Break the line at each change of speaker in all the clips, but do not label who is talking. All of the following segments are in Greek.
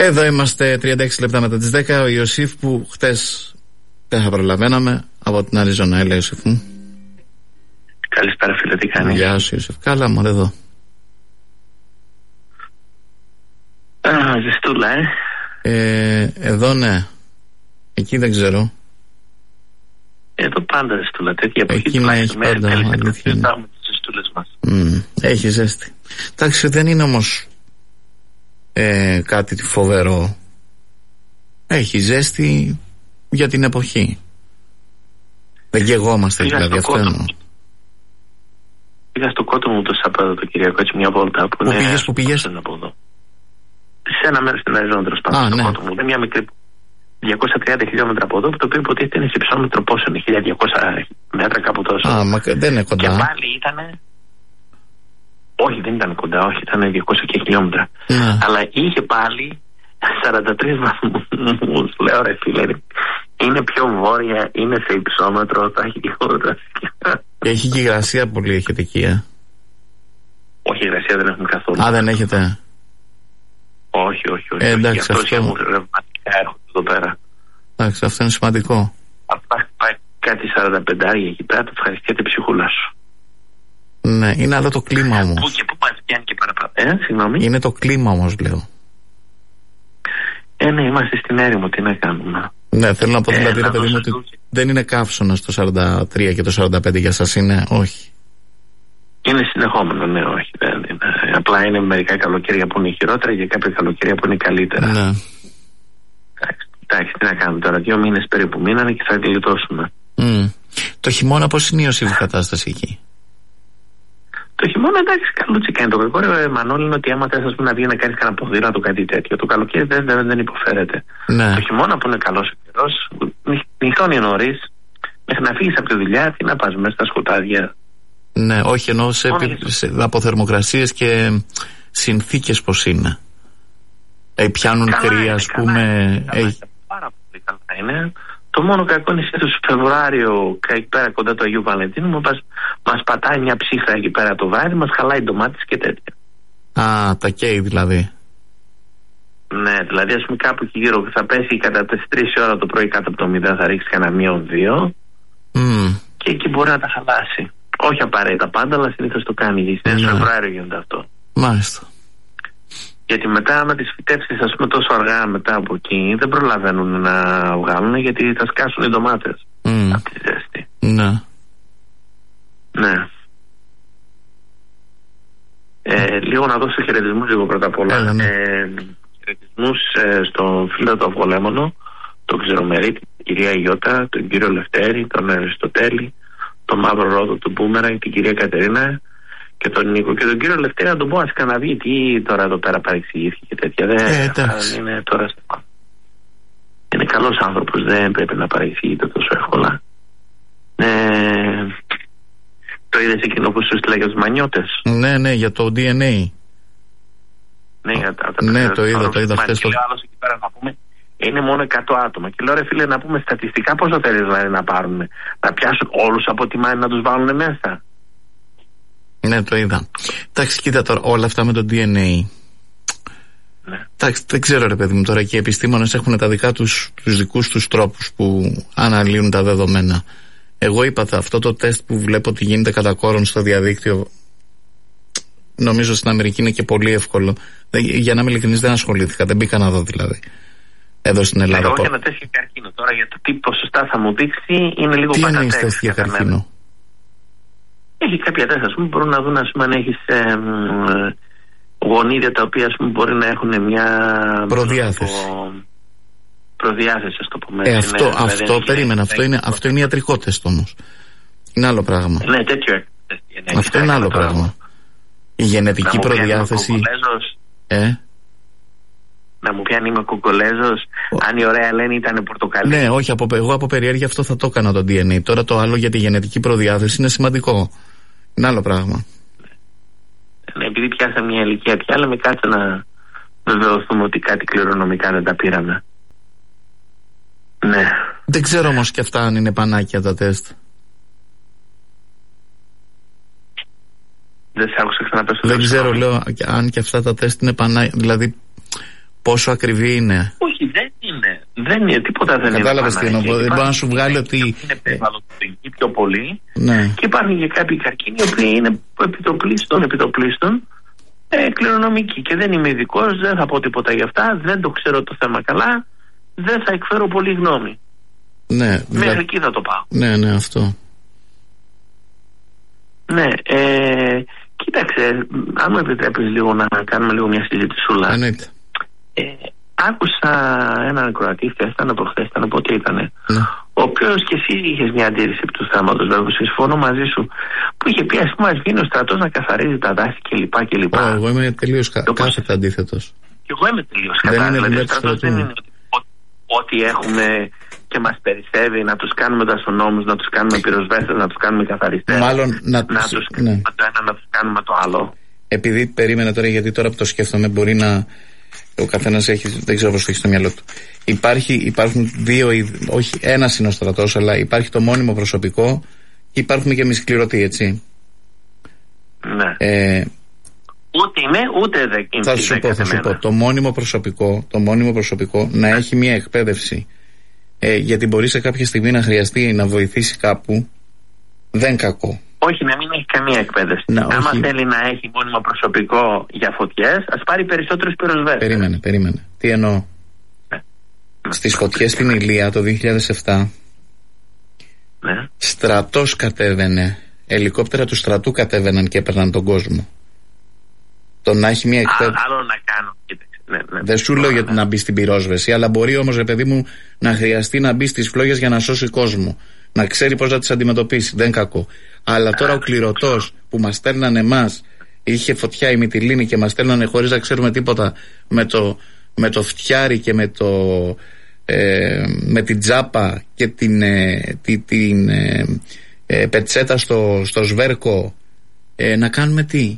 Εδώ είμαστε 36 λεπτά μετά τις 10. Ο Ιωσήφ που χτες δεν θα προλαβαίναμε από την Αριζόνα. Έλα Ιωσήφ μου.
Καλησπέρα φίλε, τι κάνεις?
Γεια σου Ιωσήφ. Καλά μωρέ εδώ.
Ζεστούλα
εδώ ναι. Εκεί δεν ξέρω.
Εδώ πάντα ζεστούλα, τέτοια εποχή.
Εκεί να έχει πάντα, αλήθεια είναι. Έχει ζέστη. Εντάξει, δεν είναι όμως κάτι φοβερό. Έχει ζέστη για την εποχή. Δεν γεγόμαστε δηλαδή, αυτό εννοώ.
Πήγα στο Κότομο το Σαββάτο το Κυριακό, έτσι μια βόλτα.
Πού πήγες?
Σε ένα μέρος στην Αριζόνα, τέλος πάντων, στο Κότομο. Είναι μια μικρή 230 χιλιόμετρα από εδώ, το οποίο υποτίθεται είναι σε υψόμετρο πόσο είναι, 1200 μέτρα κάπου τόσο.
Μα δεν είναι κοντά.
Και πάλι ήτανε. Όχι, δεν ήταν κοντά, όχι, ήταν 200 και χιλιόμετρα. Αλλά είχε πάλι 43 βαθμούς. Λέω ρε φίλε, είναι πιο βόρεια, είναι σε υψόμετρο, θα έχει λιγότερα.
Έχει και υγρασία πολύ, έχετε εκεί,
Όχι, υγρασία δεν έχουμε καθόλου.
Δεν έχετε?
Όχι.
Εντάξει, αυτό
μου ρευματικά έρχονται εδώ πέρα.
Εντάξει, αυτό είναι σημαντικό.
Αυτά πάει κάτι 45 εκεί πέρα, το ευχαριστιέται ψυχούλα σου.
Ναι, είναι άλλο το κλίμα όμως.
Πού και πού μας πιάνει και παραπάνω. Συγγνώμη.
Είναι το κλίμα όμως, λέω.
Ναι, είμαστε στην έρημο, τι να κάνουμε.
Ναι, θέλω να πω δηλαδή, ρε παιδί μου, ότι δεν είναι καύσωνα το 43 και το 45 για σας, είναι, όχι. Είναι
συνεχόμενο, ναι, όχι. Δεν είναι. Απλά είναι μερικά καλοκαίρια που είναι χειρότερα και κάποια καλοκαίρια που είναι καλύτερα.
Ναι.
Εντάξει, τι να κάνουμε τώρα, 2 μήνες περίπου μείνανε και θα γλιτώσουμε.
Το χειμώνα πώς είναι η κατάσταση εκεί?
Το χειμώνα εντάξει, καλούτσικα είναι. Το κακό, Μανώλη, είναι ότι άμα θες να βγει να κάνει κανένα ποδήλατο, κάτι τέτοιο, το καλοκαίρι δεν υποφέρεται. Ναι. Το χειμώνα που είναι καλός ο καιρός, νυχτώνει νωρίς, μέχρι να φύγεις από τη δουλειά, τι να πας μέσα στα σκοτάδια.
Ναι, όχι, εννοώ σε από θερμοκρασίες και συνθήκες πώς είναι. Πιάνουν κρύα, ας πούμε.
Πάρα πολύ καλά είναι. Το μόνο κακό είναι στο Φεβρουάριο, εκεί πέρα κοντά του Αγίου Βαλεντίνου, μας πατάει μια ψύχρα εκεί πέρα το βάρη, μας χαλάει ντομάτες και τέτοια.
Τα καίει δηλαδή.
Ναι, δηλαδή ας πούμε κάπου εκεί γύρω θα πέσει κατά τις 3 ώρα το πρωί κάτω από το 0, θα ρίξει κανένα -2 και εκεί μπορεί να τα χαλάσει. Όχι απαραίτητα πάντα, αλλά συνήθως το κάνει. Στις Φεβρουάριο γίνεται αυτό.
Μάλιστα.
Γιατί μετά, άμα τις φυτέψεις, ας πούμε, τόσο αργά μετά από εκεί, δεν προλαβαίνουν να βγάλουν γιατί θα σκάσουν οι ντομάτες από τη ζέστη.
Ναι.
Λίγο να δώσω χαιρετισμούς λίγο πρώτα απ' όλα. Χαιρετισμούς στον φίλο του Αυγολέμονο, τον Ξερομερίτη, την κυρία Ιώτα, τον κύριο Λευτέρη, τον Αριστοτέλη, τον Μαύρο Ρόδο, τον Μπούμερα, την κυρία Κατερίνα και τον Νίκο και τον κύριο Λευτέρη. Να τον πω, ας καναβεί, τι τώρα εδώ πέρα παρεξηγήθηκε και τέτοια. Είναι τώρα είναι καλός άνθρωπος, δεν πρέπει να παρεξηγείται τόσο εύκολα. Το είδες εκείνο που σου στείλα για τους μανιώτες?
Ναι, για το DNA. Ναι, το είδα χθες.
Και άλλο εκεί πέρα να πούμε, είναι μόνο 100 άτομα. Και λέω ρε φίλε, να πούμε στατιστικά πόσο θέλεις δηλαδή να πάρουν, να πιάσουν όλους από τη μάχη να τους βάλουν μέσα.
Ναι, το είδα. Εντάξει, κοίτα τώρα, όλα αυτά με το DNA.
Ναι.
Εντάξει, δεν ξέρω ρε παιδί μου τώρα, και οι επιστήμονες έχουν τα δικά τους δικούς τους τρόπους που αναλύουν τα δεδομένα. Εγώ είπα αυτό το τεστ που βλέπω ότι γίνεται κατά κόρον στο διαδίκτυο, νομίζω στην Αμερική είναι και πολύ εύκολο. Για να είμαι ειλικρινής, δεν ασχολήθηκα, δεν μπήκα να δω δηλαδή. Εδώ στην Ελλάδα.
Εγώ για ένα τεστ για καρκίνο τώρα, για το τι ποσοστά θα μου δείξει, είναι λίγο πατατέξ.
Τι είναι τεστ για καρκίνο?
Έχει κάποια τεστ, ας πούμε, μπορούν να δουν, ας πούμε, αν έχεις γονίδια τα οποία, ας πούμε, μπορεί να έχουν μια προδιάθεση, ας το πούμε.
Αυτό περίμενα. Αυτό είναι ιατρικό τεστ όμως. Είναι άλλο πράγμα.
Ναι, τέτοιο.
Αυτό είναι άλλο πράγμα. Η γενετική προδιάθεση.
Να μου πιάνει είμαι Κογκολέζος, αν η ωραία λένε ήταν πορτοκαλί.
Ναι, όχι, εγώ από περιέργεια αυτό θα το έκανα το DNA. Τώρα το άλλο για τη γενετική προδιάθεση είναι σημαντικό. Είναι άλλο πράγμα.
Ναι, επειδή πιάσαμε μια ηλικία πια, λέμε κάτσε να βεβαιωθούμε ότι κάτι κληρονομικά δεν τα πήραμε. Ναι.
Δεν ξέρω όμως και αυτά αν είναι πανάκια τα τεστ.
Δεν σε άκουσα ξαναπέσω.
Δεν ξέρω, λέω, αν και αυτά τα τεστ είναι πανάκια. Δηλαδή, πόσο ακριβή είναι.
Όχι, δεν είναι τίποτα, δεν είναι.
Κατάλαβες τι εννοώ. Δεν μπορεί να σου βγάλει ότι
είναι περιβαλλοντική πιο πολύ.
Ναι.
Και υπάρχουν και κάποιοι καρκίνοι οι οποίοι είναι επιτοπλίστων κληρονομικοί. Και δεν είμαι ειδικός, δεν θα πω τίποτα για αυτά, δεν το ξέρω το θέμα καλά, δεν θα εκφέρω πολύ γνώμη.
Ναι.
Μέχρι εκεί θα το πάω.
Ναι, αυτό.
Ναι, κοίταξε, αν μου επιτρέπεις λίγο να κάνουμε λίγο μια συζητησούλα.
Εννοείται.
Άκουσα έναν Κροατή προχθές, πότε ήτανε, ο οποίος και εσύ είχες μια αντίρρηση επί του θέματος, βέβαια, συμφωνώ μαζί σου, που είχε πει, ας πούμε, ας βγαίνει ο στρατός να καθαρίζει τα δάση κλπ.
Εγώ είμαι τελείως κάθετα αντίθετος.
Και εγώ είμαι τελείως κατά. Δηλαδή, ο στρατός δεν είναι ότι έχουμε και μας περισσεύει να τους κάνουμε δασονόμους, να τους κάνουμε πυροσβέστες, να τους κάνουμε καθαριστές.
Μάλλον
να τους κάνουμε το ένα, να τους κάνουμε το άλλο.
Επειδή περίμενα τώρα, γιατί τώρα που το σκέφτομαι μπορεί να. Ο καθένας έχει, δεν ξέρω πώς το έχει στο μυαλό του. Υπάρχουν δύο, όχι ένας είναι ο στρατός, αλλά υπάρχει το μόνιμο προσωπικό και υπάρχουν και εμείς σκληρωτοί, έτσι.
Ναι. Ούτε είμαι, ούτε δεν είμαι.
Θα σου πω. Το μόνιμο προσωπικό να έχει μια εκπαίδευση. Γιατί μπορεί σε κάποια στιγμή να χρειαστεί να βοηθήσει κάπου. Δεν κακό.
Όχι, να μην έχει καμία εκπαίδευση. Άμα θέλει να έχει μόνιμο προσωπικό για φωτιές, ας πάρει περισσότερους πυροσβέστες.
Περίμενε. Τι εννοώ. Στις φωτιές στην Ηλία το 2007, στρατός κατέβαινε. Ελικόπτερα του στρατού κατέβαιναν και έπαιρναν τον κόσμο. Το να έχει μια εκπαίδευση.
Άλλο να κάνω, κοίταξε. Ναι.
Δεν σου λέω γιατί να μπει στην πυρόσβεση, αλλά μπορεί όμως, ρε παιδί μου, να χρειαστεί να μπει στις φλόγες για να σώσει κόσμο. Να ξέρει πώς να τις αντιμετωπίσει. Δεν κακό. Αλλά τώρα ο κληρωτός που μας στέλνανε εμάς, είχε φωτιά η Μυτιλήνη και μας στέλνανε χωρίς να ξέρουμε τίποτα, με το φτιάρι και με την τζάπα και την πετσέτα στο σβέρκο, να κάνουμε τι.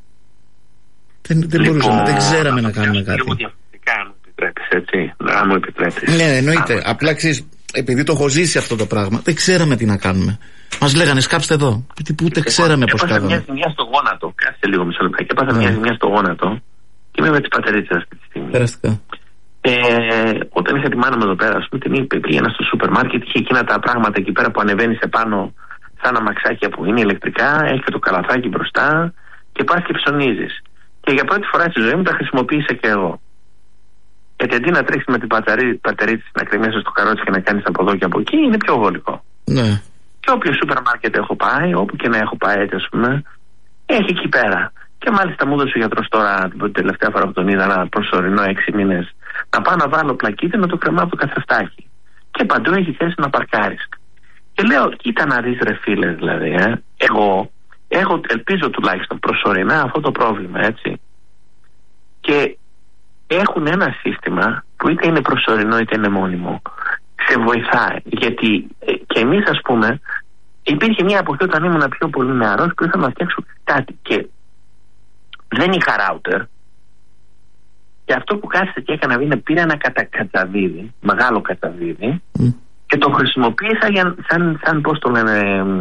Δεν μπορούσαμε, δεν ξέραμε να κάνουμε κάτι.
Λίγο διαφορετικά, αν μου επιτρέπεις, έτσι. Αν μου επιτρέπεις.
Ναι, εννοείται. Απλά ξέρεις, επειδή το έχω ζήσει αυτό το πράγμα, δεν ξέραμε τι να κάνουμε. Μας λέγανε σκάψτε εδώ. Ούτε ξέραμε πώς κάναμε.
Έπαθα μια ζημιά στο γόνατο. Κάτσε λίγο μισό λεπτά. Έπαθα μια ζημιά στο γόνατο και είμαι με τις πατερίτσες αυτή τη στιγμή.
Περαστικά.
Όταν είχα τη μάνα μου εδώ πέρα, ας πούμε, την είπε, πήγαινα στο σούπερ μάρκετ, είχε εκείνα τα πράγματα εκεί πέρα που ανεβαίνει επάνω, σαν αμαξάκια που είναι ηλεκτρικά, έχει και το καλαθάκι μπροστά και πας και ψωνίζεις. Και για πρώτη φορά στη ζωή μου τα χρησιμοποίησα και εγώ. Γιατί αντί να τρέξει με την πατερίτηση να κρεμίσει στο καρότσι και να κάνει από εδώ και από εκεί, είναι πιο βολικό.
Ναι.
Και όποιο σούπερ μάρκετ έχω πάει, όπου και να έχω πάει, έτσι, ας πούμε, έχει εκεί πέρα. Και μάλιστα μου έδωσε ο γιατρός τώρα, την τελευταία φορά που τον είδα, ένα προσωρινό 6 μήνες, να πάω να βάλω πλακίδι να το κρεμάω το καθρεφτάκι. Και παντού έχει θέση να παρκάρεις. Και λέω, κοίτα να δεις, ρε φίλε, δηλαδή, εγώ έχω, ελπίζω τουλάχιστον προσωρινά αυτό το πρόβλημα, έτσι. Και έχουν ένα σύστημα που είτε είναι προσωρινό είτε είναι μόνιμο. Σε βοηθάει. Γιατί και εμείς, ας πούμε, υπήρχε μια εποχή όταν ήμουν πιο πολύ νεαρός που ήθελα να φτιάξω κάτι και δεν είχα ράουτερ. Και αυτό που κάθισα και έκανα είναι πήρα ένα κατσαβίδι, μεγάλο κατσαβίδι, και το χρησιμοποίησα σαν πώς το λένε,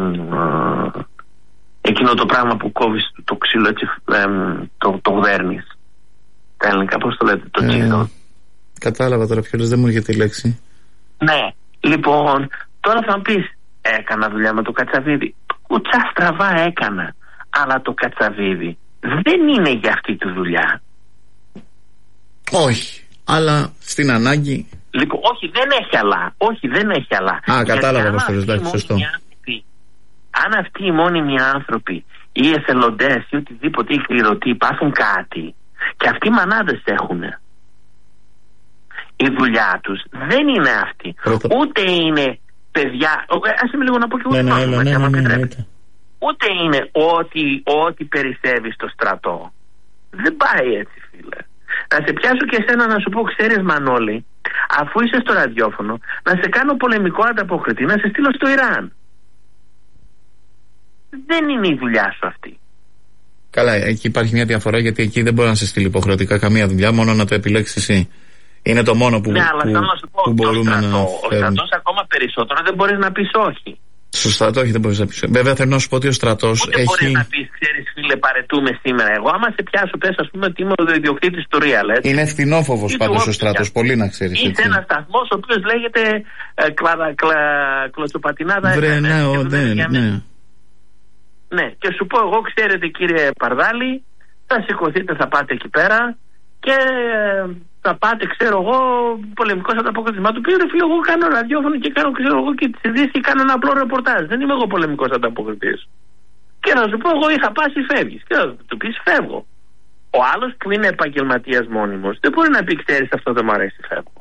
εκείνο το πράγμα που κόβεις το ξύλο, έτσι, το γδέρνεις. Τα ελληνικά πώς το λέτε, το τσίδο.
Κατάλαβα τώρα ποιος, δεν μου έρχεται η λέξη.
Ναι, λοιπόν, τώρα θα μου πεις, έκανα δουλειά με το κατσαβίδι. Κουτσά στραβά έκανα, αλλά το κατσαβίδι δεν είναι για αυτή τη δουλειά.
Όχι, αλλά στην ανάγκη.
Λοιπόν, όχι δεν έχει αλλά.
Κατάλαβα πώς το λες, σωστό.
Αν αυτοί οι μόνιμοι άνθρωποι ή εθελοντές ή οτιδήποτε ή κληρωτοί πάθουν κάτι και αυτοί οι μανάδες έχουν, η δουλειά τους δεν είναι αυτή. Ούτε είναι παιδιά. Άσε με λίγο να πω και εγώ.
Ναι.
Ούτε είναι ό,τι περισσεύει στο στρατό. Δεν πάει έτσι, φίλε. Να σε πιάσω και εσένα να σου πω, ξέρεις, Μανώλη, αφού είσαι στο ραδιόφωνο, να σε κάνω πολεμικό ανταποκριτή, να σε στείλω στο Ιράν. Δεν είναι η δουλειά σου αυτή.
Καλά, εκεί υπάρχει μια διαφορά, γιατί εκεί δεν μπορεί να σε στείλει υποχρεωτικά καμία δουλειά, μόνο να το επιλέξεις εσύ. Είναι το μόνο που,
ναι, αλλά θέλω να σου πω,
που μπορούμε να
ο στρατός ακόμα περισσότερο δεν μπορείς να πεις όχι.
Σωστά, το έχετε μπορείς να πεις. Βέβαια θέλω να σου πω ότι ο στρατός
έχει... μπορεί να πεις, ξέρεις φίλε, παρετούμε σήμερα. Εγώ άμα σε πιάσω πες ας πούμε ότι είμαι ο ιδιοκτήτης του Real. Έτσι.
Είναι ευθυνόφοβος πάντως ο στρατός, πολύ να ξέρεις.
Είναι ένας σταθμός ο οποίος λέγεται κλωτσοπατινάδα. Ναι, και σου πω εγώ, ξέρετε κύριε Παρδάλη, θα σηκωθείτε, θα πάτε εκεί πέρα και θα πάτε, ξέρω εγώ, πολεμικός ανταποκριτής. Μα του πει ρε φίλε, εγώ κάνω ραδιόφωνο και κάνω, ξέρω εγώ, και τις ειδήσεις και κάνω ένα απλό ρεπορτάζ. Δεν είμαι εγώ πολεμικός ανταποκριτής. Και να σου πω, εγώ είχα πάσει, φεύγεις. Και να του πεις, φεύγω. Ο άλλος που είναι επαγγελματίας μόνιμος δεν μπορεί να πει, ξέρεις, αυτό δεν μου αρέσει, φεύγω.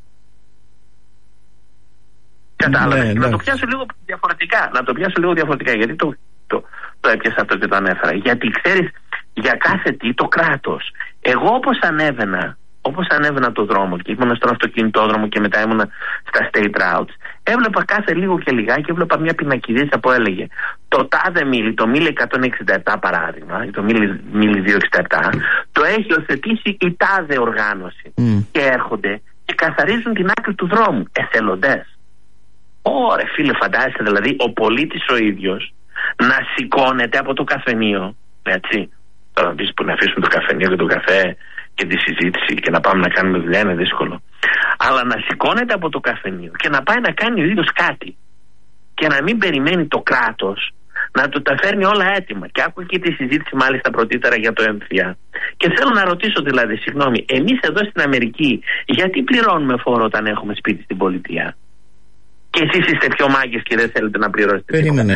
Κατάλαβες. Να το πιάσω λίγο διαφορετικά. Γιατί το έπιασα αυτό και το ανέφερα. Γιατί ξέρεις, για κάθε τι το κράτος. Εγώ όπως ανέβαινα το δρόμο και ήμουν στον αυτοκινητόδρομο και μετά ήμουν στα state routes, έβλεπα κάθε λίγο και λιγάκι, έβλεπα μια πινακιδίτσα που έλεγε το τάδε μίλι, το μίλι 167 παράδειγμα, το μίλι 267, το έχει υιοθετήσει η τάδε οργάνωση. Και έρχονται και καθαρίζουν την άκρη του δρόμου, εθελοντές. Ωρε φίλε, φαντάζεσαι δηλαδή ο πολίτης ο ίδιος να σηκώνεται από το καφενείο, έτσι. Τώρα να πεις που να αφήσουμε το καφενείο και το καφέ και τη συζήτηση και να πάμε να κάνουμε δουλειά είναι δύσκολο. Αλλά να σηκώνεται από το καφενείο και να πάει να κάνει ο ίδιος κάτι και να μην περιμένει το κράτος να του τα φέρνει όλα έτοιμα. Και άκουγα και τη συζήτηση μάλιστα πρωτήτερα για το έμφυα. Και θέλω να ρωτήσω δηλαδή, συγγνώμη, εμείς εδώ στην Αμερική γιατί πληρώνουμε φόρο όταν έχουμε σπίτι στην πολιτεία? Και εσείς είστε πιο μάγκες και δεν θέλετε να πληρώσετε.
Περίμενε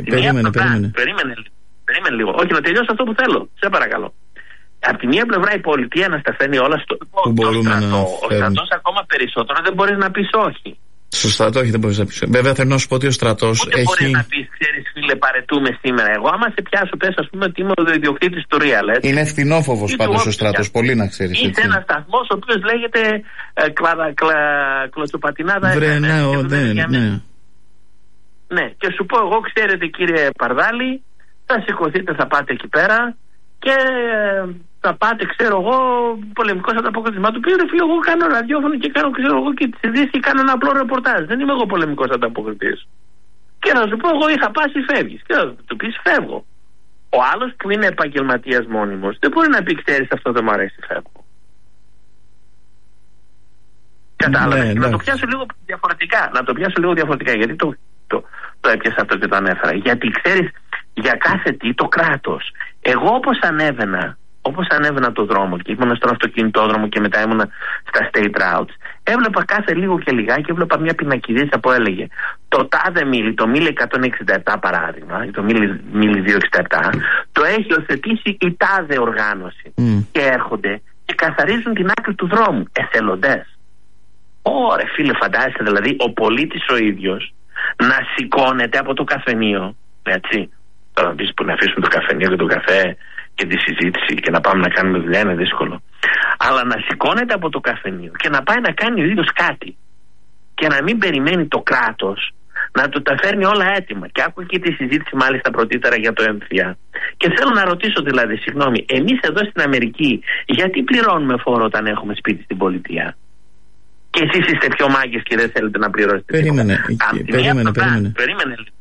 λίγο. Όχι, να τελειώσω αυτό που θέλω. Σε παρακαλώ. Από τη μία πλευρά η πολιτεία να στα φέρνει όλα στο στρατό. Ο στρατός ακόμα περισσότερο δεν μπορείς να πεις όχι.
Σωστά, το έχετε μπορείς να πεις. Βέβαια θέλω να σου πω ότι ο στρατός
έχει... μπορεί να πεις, ξέρεις φίλε, παρετούμε σήμερα. Εγώ άμα σε πιάσω πες ας πούμε ότι είμαι ο ιδιοκτήτης του Real. Έτσι.
Είναι ευθυνόφοβος πάντως ο στρατός, πολύ να ξέρεις.
Είναι ένας σταθμός ο οποίος λέγεται κλωτσοπατινάδα. Ναι, και σου πω εγώ, ξέρετε κύριε Παρδάλη, θα σηκωθείτε, θα πάτε εκεί πέρα και θα πάτε, ξέρω εγώ, πολεμικός ανταποκριτής. Μα του πει ρε φίλε, εγώ κάνω ραδιόφωνο και κάνω, ξέρω εγώ, και τις ειδήσεις και κάνω ένα απλό ρεπορτάζ. Δεν είμαι εγώ πολεμικός ανταποκριτής. Και να σου πω, εγώ είχα πάσει, φεύγεις. Και να του πεις, φεύγω. Ο άλλος που είναι επαγγελματίας μόνιμος δεν μπορεί να πει, ξέρεις, αυτό δεν μου αρέσει, φεύγω. Κατάλαβες. Να το πιάσω λίγο διαφορετικά. Γιατί το έπιασα αυτό και το ανέφερα. Γιατί ξέρεις, για κάθε τι το κράτος. Εγώ όπως ανέβαινα το δρόμο και ήμουν στον αυτοκινητόδρομο και μετά ήμουν στα state routes, έβλεπα κάθε λίγο και λιγάκι, έβλεπα μια πινακιδίτσα που έλεγε το τάδε μίλι, το μίλι 167 παράδειγμα, το μίλι 267, το έχει υιοθετήσει η τάδε οργάνωση. Και έρχονται και καθαρίζουν την άκρη του δρόμου, εθελοντές. Ωρε φίλε, φαντάζεσαι δηλαδή ο πολίτης ο ίδιος να σηκώνεται από το καφενείο, έτσι. Τώρα να πεις που να αφήσουμε το καφενείο και το καφέ και τη συζήτηση και να πάμε να κάνουμε δουλειά είναι δύσκολο. Αλλά να σηκώνεται από το καφενείο και να πάει να κάνει ο ίδιος κάτι και να μην περιμένει το κράτος να του τα φέρνει όλα έτοιμα. Και άκουγα και τη συζήτηση μάλιστα πρωτήτερα για το έμφυα. Και θέλω να ρωτήσω δηλαδή, συγγνώμη, εμείς εδώ στην Αμερική γιατί πληρώνουμε φόρο όταν έχουμε σπίτι στην πολιτεία? Και εσείς είστε πιο μάγκες και δεν θέλετε να πληρώσετε.
Περίμενε.